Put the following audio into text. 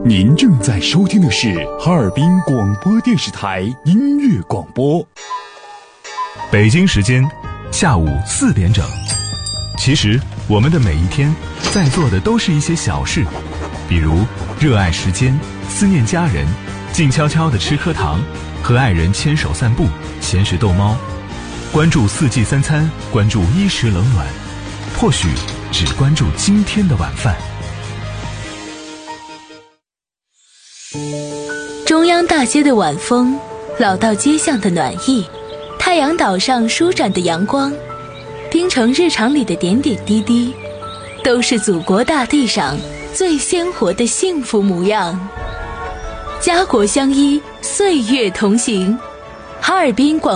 您正在收听的是哈尔滨广播电视台音乐广播。 北京时间下午4点整。其实我们的每一天在做的都是一些小事，比如热爱时间，思念家人，静悄悄地吃颗糖，和爱人牵手散步，闲时逗猫，关注4季3餐，关注衣食冷暖，或许只关注今天的晚饭。 中央大街的晚风，老道街巷的暖意，太阳岛上舒展的阳光，滨城日常里的点点滴滴，都是祖国大地上最鲜活的幸福模样。家国相依，岁月同行。哈尔滨广